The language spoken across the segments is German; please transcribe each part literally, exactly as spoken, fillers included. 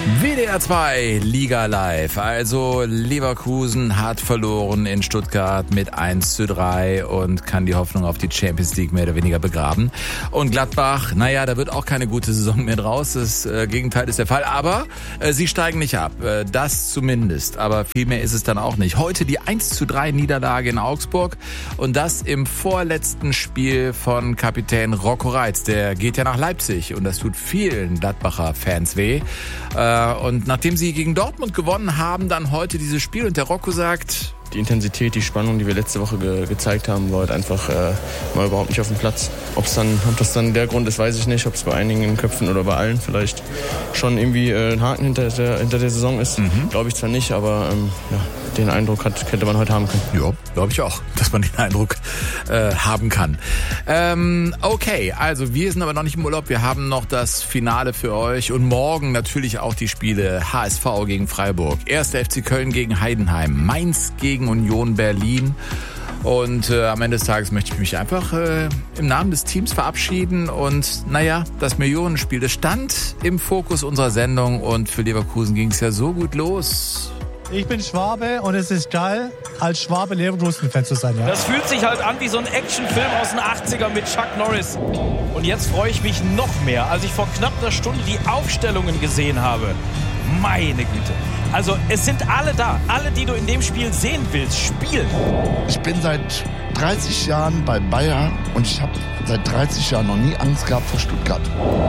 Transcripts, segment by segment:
W D R zwei Liga Live. Also Leverkusen hat verloren in Stuttgart mit eins zu drei und kann die Hoffnung auf die Champions League mehr oder weniger begraben. Und Gladbach, naja, da wird auch keine gute Saison mehr draus. Das äh, Gegenteil ist der Fall. Aber äh, sie steigen nicht ab. Äh, das zumindest. Aber viel mehr ist es dann auch nicht. Heute die eins zu drei Niederlage in Augsburg. Und das im vorletzten Spiel von Kapitän Rocco Reitz. Der geht ja nach Leipzig. Und das tut vielen Gladbacher Fans weh. Äh, Und nachdem sie gegen Dortmund gewonnen haben, dann heute dieses Spiel. Und der Rocco sagt... Die Intensität, die Spannung, die wir letzte Woche ge- gezeigt haben, war halt einfach äh, mal überhaupt nicht auf dem Platz. Ob es dann, ob das dann der Grund ist, weiß ich nicht. Ob es bei einigen in den Köpfen oder bei allen vielleicht schon irgendwie äh, ein Haken hinter der, hinter der Saison ist. Mhm. Glaube ich zwar nicht, aber ähm, ja, den Eindruck hat, hätte man heute haben können. Ja, glaube ich auch, dass man den Eindruck äh, haben kann. Ähm, okay, also wir sind aber noch nicht im Urlaub. Wir haben noch das Finale für euch und morgen natürlich auch die Spiele H S V gegen Freiburg, erster F C Köln gegen Heidenheim, Mainz gegen Union Berlin. Und äh, am Ende des Tages möchte ich mich einfach äh, im Namen des Teams verabschieden. Und naja, das Millionenspiel, das stand im Fokus unserer Sendung und für Leverkusen ging es ja so gut los. Ich bin Schwabe und es ist geil, als Schwabe Leverkusen-Fan zu sein. Ja. Das fühlt sich halt an wie so ein Actionfilm aus den achtziger mit Chuck Norris. Und jetzt freue ich mich noch mehr, als ich vor knapp einer Stunde die Aufstellungen gesehen habe. Meine Güte. Also es sind alle da. Alle, die du in dem Spiel sehen willst, spielen. Ich bin seit dreißig Jahren bei Bayern und ich habe seit dreißig Jahren noch nie Angst gehabt vor Stuttgart.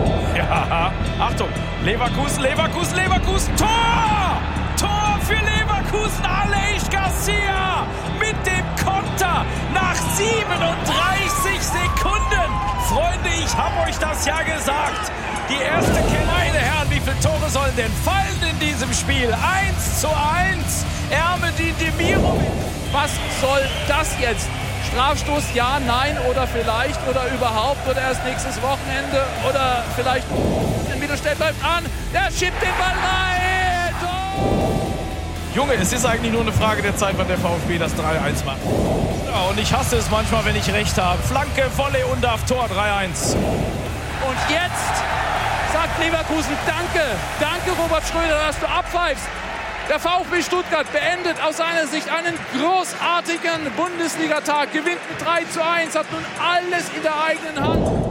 Ja, Achtung. Leverkusen, Leverkusen, Leverkusen. Tor! Tor für Leverkusen. Aleix Garcia mit dem Konter nach siebenunddreißig Sekunden. Freunde, ich hab euch das ja gesagt. Die erste Kelle, meine Herren, wie viele Tore sollen denn fallen in diesem Spiel? eins zu eins. Ermedin Demirovic. Was soll das jetzt? Strafstoß, ja, nein oder vielleicht oder überhaupt oder erst nächstes Wochenende oder vielleicht in Mittelstädt läuft an. Der schiebt den Ball rein. Oh! Junge, es ist eigentlich nur eine Frage der Zeit, wann der VfB das drei eins macht. Ja, und ich hasse es manchmal, wenn ich recht habe. Flanke, Volley und auf Tor drei eins. Und jetzt sagt Leverkusen, danke, danke Robert Schröder, dass du abpfeifst. Der VfB Stuttgart beendet aus seiner Sicht einen großartigen Bundesligatag, gewinnt mit drei zu eins, hat nun alles in der eigenen Hand.